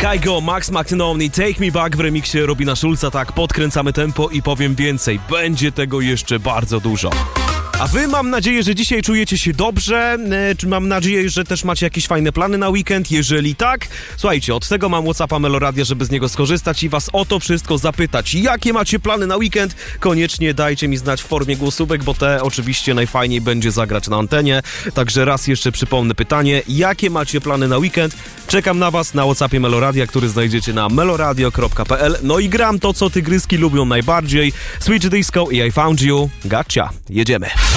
Kygo, Max McAnally, Take Me Back w remiksie Robina Schulza. Tak, podkręcamy tempo i powiem więcej, będzie tego jeszcze bardzo dużo. A wy, mam nadzieję, że dzisiaj czujecie się dobrze, mam nadzieję, że też macie jakieś fajne plany na weekend. Jeżeli tak, słuchajcie, od tego mam WhatsAppa Meloradia, żeby z niego skorzystać i was o to wszystko zapytać. Jakie macie plany na weekend? Koniecznie dajcie mi znać w formie głosówek, bo te oczywiście najfajniej będzie zagrać na antenie. Także raz jeszcze przypomnę pytanie, jakie macie plany na weekend? Czekam na was na WhatsAppie Meloradia, który znajdziecie na meloradio.pl. No i gram to, co tygryski lubią najbardziej. Switch Disco i I Found You. Gotcha. Jedziemy.